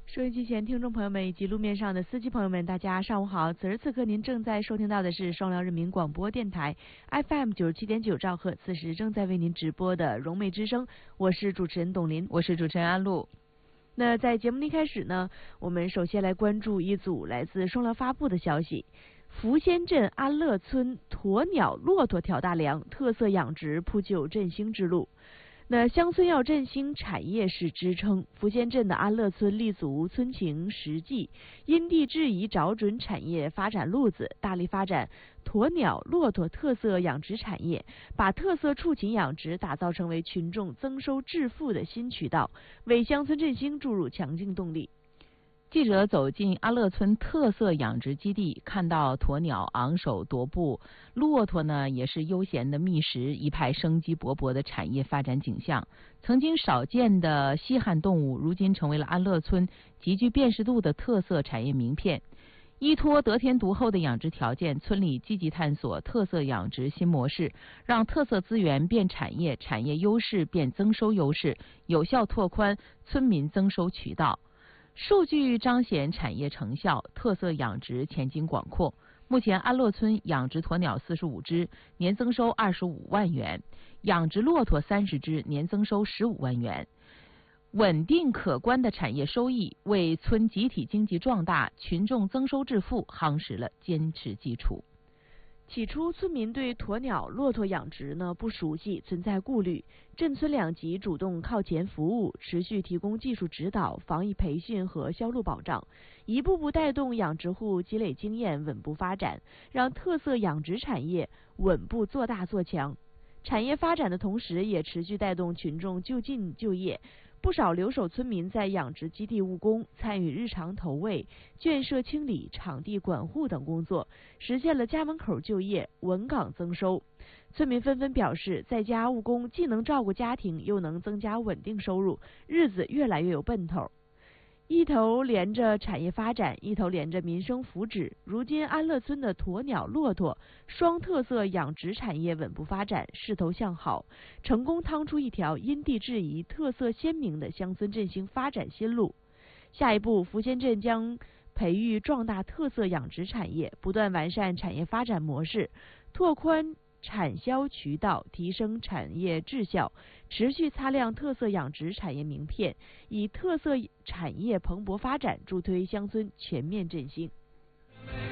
收音机前听众朋友们以及路面上的司机朋友们，大家上午好！此时此刻您正在收听到的是双辽人民广播电台 FM 97.9兆赫，此时正在为您直播的融媒之声，我是主持人董林， 我是主持人安露。 那在节目一开始呢，我们首先来关注一组来自双辽发布的消息：福仙镇安乐村鸵鸟骆驼挑大梁，特色养殖铺就振兴之路。那乡村要振兴，产业是支撑。福仙镇的安乐村立足村情实际，因地制宜找准产业发展路子，大力发展鸵鸟、骆驼特色养殖产业，把特色畜禽养殖打造成为群众增收致富的新渠道，为乡村振兴注入强劲动力。 记者走进安乐村特色养殖基地，看到鸵鸟昂首踱步，骆驼呢也是悠闲的觅食，一派生机勃勃的产业发展景象。曾经少见的稀罕动物，如今成为了安乐村极具辨识度的特色产业名片。依托得天独厚的养殖条件，村里积极探索特色养殖新模式，让特色资源变产业，产业优势变增收优势，有效拓宽村民增收渠道。数据彰显产业成效，特色养殖前景广阔。目前安乐村养殖鸵鸟45只，年增收25万元；养殖骆驼30只，年增收15万元。稳定可观的产业收益，为村集体经济壮大、群众增收致富夯实了坚实基础。 起初，村民对鸵鸟、骆驼养殖不熟悉，存在顾虑。镇村两级主动靠前服务，持续提供技术指导、防疫培训和销路保障，一步步带动养殖户积累经验，稳步发展，让特色养殖产业稳步做大做强。产业发展的同时，也持续带动群众就近就业。不少留守村民在养殖基地务工，参与日常投喂、圈舍清理、场地管护等工作，实现了家门口就业、稳岗增收。村民纷纷表示，在家务工既能照顾家庭，又能增加稳定收入，日子越来越有奔头。一头连着产业发展，一头连着民生福祉。如今安乐村的鸵鸟、骆驼双特色养殖产业稳步发展，势头向好，成功趟出一条因地制宜、特色鲜明的乡村振兴发展新路。下一步，福仙镇将培育壮大特色养殖产业，不断完善产业发展模式，拓宽产销渠道，提升产业质效，持续擦亮特色养殖产业名片，以特色产业蓬勃发展助推乡村全面振兴。